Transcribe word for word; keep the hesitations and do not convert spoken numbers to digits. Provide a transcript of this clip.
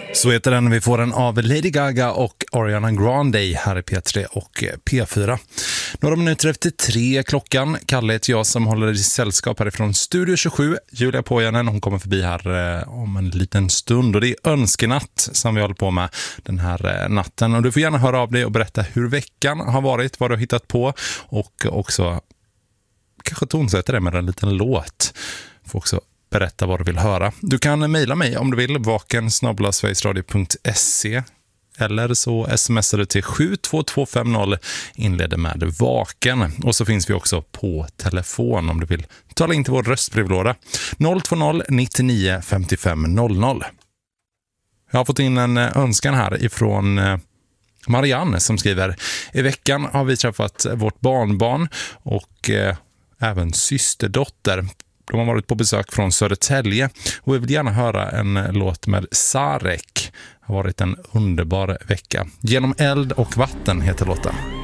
Så heter den. Vi får den av Lady Gaga och Ariana Grande här i P tre och P fyra. Några minuter efter tre klockan. Kalle heter jag som håller i sällskap härifrån Studio tjugosju. Julia Pojanen, hon kommer förbi här eh, om en liten stund. Och det är önskenatt som vi håller på med den här eh, natten. Och du får gärna höra av dig och berätta hur veckan har varit, vad du har hittat på. Och också kanske tonsätta det med en liten låt. Får också berätta vad du vill höra. Du kan mejla mig om du vill, vaken snabel-a sverigesradio punkt se, eller så smsar du till sju två två fem noll, inleder med vaken. Och så finns vi också på telefon om du vill tala in till vår röstbrevlåda noll två noll nittionio femtiofem noll noll. Jag har fått in en önskan här ifrån Marianne som skriver: i veckan har vi träffat vårt barnbarn och eh, även systerdotter. De har varit på besök från Södertälje och vi vill gärna höra en låt med Sarek. Det har varit en underbar vecka. Genom eld och vatten heter låten.